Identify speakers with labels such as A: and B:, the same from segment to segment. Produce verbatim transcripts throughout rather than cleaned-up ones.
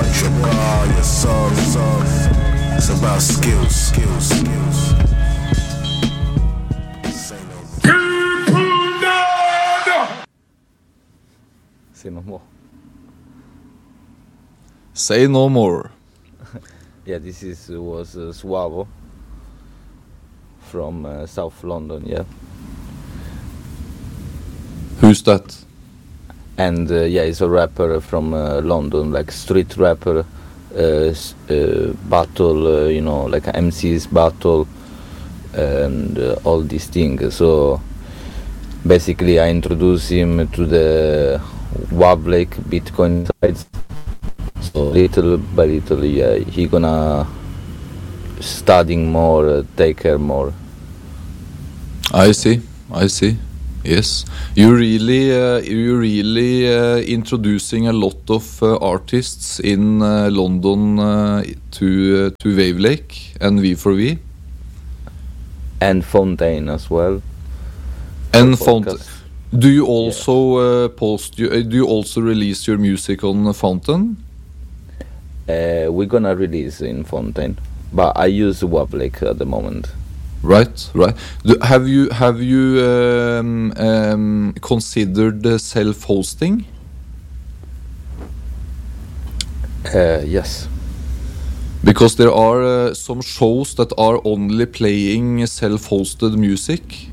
A: Portugal, yes sir, sir. It's about skills, skills, skills. Say no more.
B: Say no more.
C: Say no more.
B: Yeah, this is was uh, Suavo from uh, South London, yeah.
C: Who's that?
B: And uh, yeah, he's a rapper from uh, London, like street rapper, uh, s- uh, battle, uh, you know, like M Cs battle, and uh, all these things. So basically, I introduced him to the Wavlake Bitcoin sites. So little by little, yeah, he gonna studying more, uh, take care more.
C: I see, I see. Yes, you really, uh, you really uh, introducing a lot of uh, artists in uh, London uh, to uh, to Wavelake and V four V
B: And Fontaine as well.
C: and
B: For
C: Fountain.
B: podcast.
C: Do you also uh, post? You, uh, do you also release your music on Fountain?
B: Uh, we're gonna release in Fontaine, but I use Wavlake at the moment.
C: Right, right. Do, have you have you um, um, considered uh, self-hosting?
B: Uh, yes.
C: Because there are uh, some shows that are only playing self-hosted music.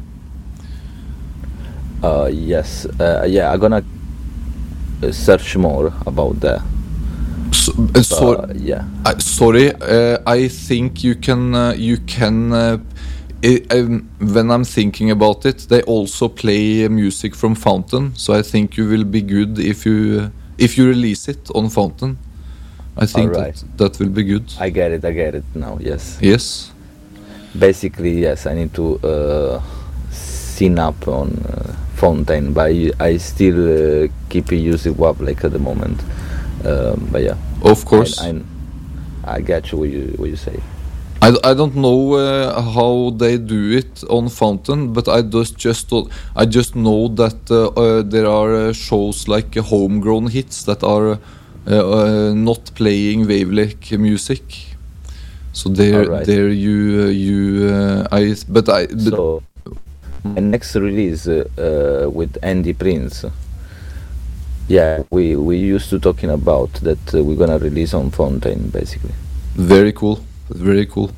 B: Uh, yes. Uh, yeah, I'm gonna uh, search more about that.
C: So, uh, so,
B: Uh, yeah.
C: I sorry, uh, I think you can uh, you can. Uh, I, um, when I'm thinking about it, they also play uh, music from Fountain, so I think you will be good if you uh, if you release it on Fountain. I think
B: Alright.
C: that that will be good.
B: I get it. I get it now. Yes.
C: Yes.
B: Basically, yes. I need to uh, sign up on uh, Fontaine, but I, I still uh, keep using Wavlake at the moment. Um, but yeah.
C: Of course.
B: I, I, I get you what you what you say.
C: I, I don't know uh, how they do it on Fountain, but I just just thought- I just know that uh, uh, there are uh, shows like uh, homegrown hits that are uh, uh, not playing Wavelake music. So there,
B: Alright.
C: there you uh, you uh, I but I but
B: So my next release uh, uh, with Andy Prince. Yeah, we we used to talking about that uh, we're gonna release on Fontaine basically.
C: very cool, very cool.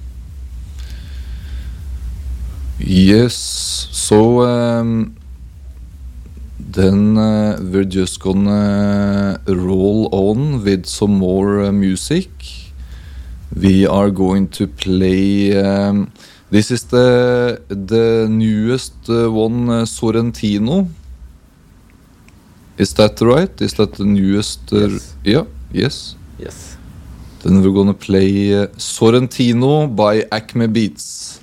C: Yes, so um, then uh, we're just gonna roll on with some more uh, music. We are going to play. Um, this is the the newest uh, one, uh, Sorrentino. Is that right? Is that the newest? Uh,
B: Yes.
C: Yeah. Yes.
B: Yes.
C: Then we're gonna play uh, Sorrentino by Acme Beats.